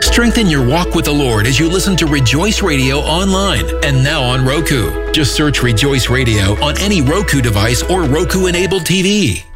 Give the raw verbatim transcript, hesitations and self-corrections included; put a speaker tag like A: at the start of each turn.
A: Strengthen your walk with the Lord as you listen to Rejoice Radio online and now on Roku. Just search Rejoice Radio on any Roku device or Roku-enabled T V.